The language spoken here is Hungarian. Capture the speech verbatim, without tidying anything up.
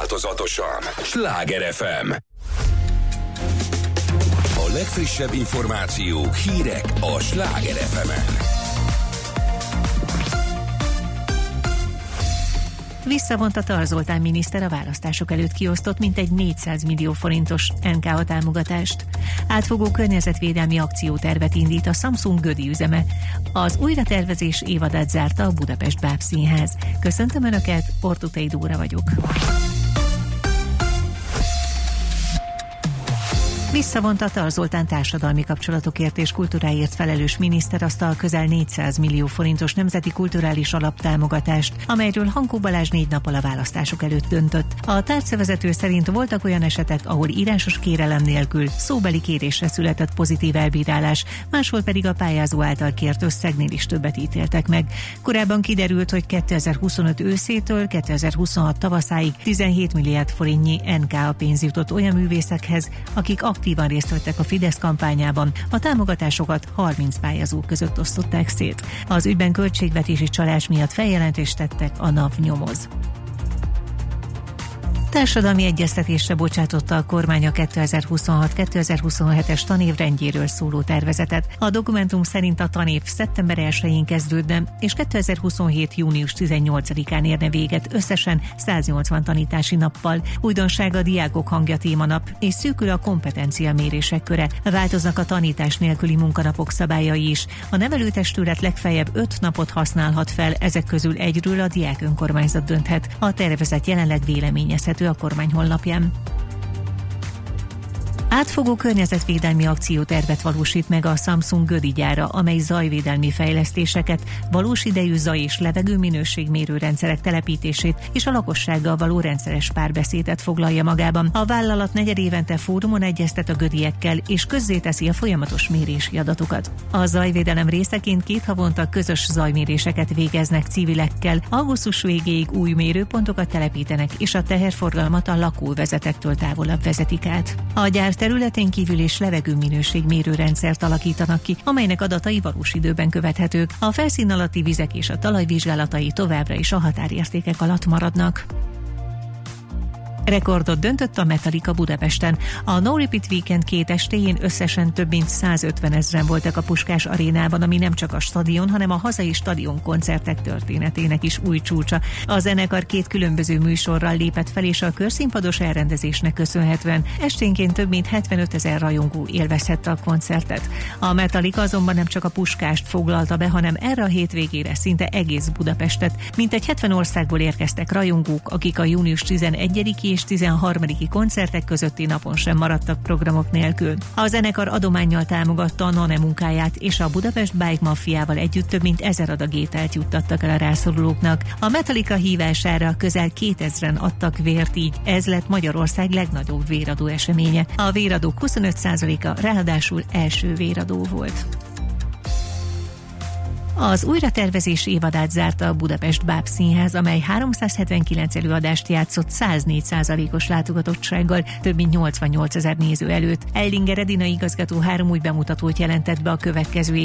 változatosan. Sláger ef em. A legfrissebb információk, hírek a Sláger ef emen. Visszavonta Tar Zoltán miniszter a választások előtt kiosztott mintegy négyszáz millió forintos en ká á támogatást. Átfogó környezetvédelmi akciótervet indít a Samsung Gödi üzeme. Az újratervezés évadát zárta a Budapest Bábszínház. Köszöntöm Önöket, Ortutei Dóra vagyok. Visszavonta Tar Zoltán társadalmi kapcsolatokért és kultúráért felelős miniszter azt a közel négyszáz millió forintos nemzeti kulturális alaptámogatást, amelyről Hankó Balázs négy nappal a választások előtt döntött. A tárcavezető szerint voltak olyan esetek, ahol írásos kérelem nélkül szóbeli kérésre született pozitív elbírálás, máshol pedig a pályázó által kért összegnél is többet ítéltek meg. Korábban kiderült, hogy kétezer-huszonöt őszétől kétezer-huszonhat tavaszáig tizenhét milliárd forintnyi en ká á pénz jutott olyan művészekhez, akik aktívan részt vettek a Fidesz kampányában. A támogatásokat harminc pályázó között osztották szét. Az ügyben költségvetési csalás miatt feljelentést tettek, a NAV nyomoz. Társadalmi egyeztetésre bocsátotta a kormány a kétezer-huszonhat kétezer-huszonhetes tanévrendjéről szóló tervezetet. A dokumentum szerint a tanév szeptember elsején kezdődne, és kétezer-huszonhét június tizennyolcadikán érne véget összesen száznyolcvan tanítási nappal. Újdonság a diákok hangja témanap, és szűkül a kompetenciamérések köre. Változnak a tanítás nélküli munkanapok szabályai is. A nevelőtestület legfeljebb öt napot használhat fel, ezek közül egyről a diák önkormányzat dönthet. A tervezet jelenleg véleményezhető a kormány honlapján. Átfogó környezetvédelmi akciótervet valósít meg a Samsung Gödi gyára, amely zajvédelmi fejlesztéseket, valós idejű zaj- és levegőminőségmérő rendszerek telepítését és a lakossággal való rendszeres párbeszédet foglalja magában. A vállalat negyedévente fórumon egyeztet a gödiekkel és közzéteszi a folyamatos mérési adatokat. A zajvédelem részeként két havonta közös zajméréseket végeznek civilekkel, augusztus végéig új mérőpontokat telepítenek és a teherforgalmat a lakóvezetektől távolabb vezetik át. A gyár területén kívül is levegőminőségmérő rendszert alakítanak ki, amelynek adatai valós időben követhetők. A felszín alatti vizek és a talaj vizsgálatai továbbra is a határértékek alatt maradnak. Rekordot döntött a Metallica Budapesten. A No Repeat Weekend két estéjén összesen több mint százötven ezren voltak a Puskás arénában, ami nem csak a stadion, hanem a hazai stadion koncertek történetének is új csúcsa. A zenekar két különböző műsorral lépett fel, és a körszínpados elrendezésnek köszönhetően esténként több mint hetvenöt ezer rajongó élvezhette a koncertet. A Metallica azonban nem csak a Puskást foglalta be, hanem erre a hétvégére szinte egész Budapestet. Mintegy hetven országból érkeztek rajongók, akik a június tizenegyediki és tizenharmadiki koncertek közötti napon sem maradtak programok nélkül. A zenekar adománnyal támogatta a Nane munkáját, és a Budapest Bike Mafiával együtt több mint ezer adag ételt juttattak el a rászorulóknak. A Metallica hívására közel kétezren adtak vért, így ez lett Magyarország legnagyobb véradó eseménye. A véradók huszonöt százaléka ráadásul első véradó volt. Az újratervezés évadát zárta a Budapest Bábszínház, amely háromszázhetvenkilenc előadást játszott száznégy százalékos látogatottsággal több mint nyolcvannyolc ezer néző előtt. Ellinger Edina igazgató három új bemutatót jelentett be a következő év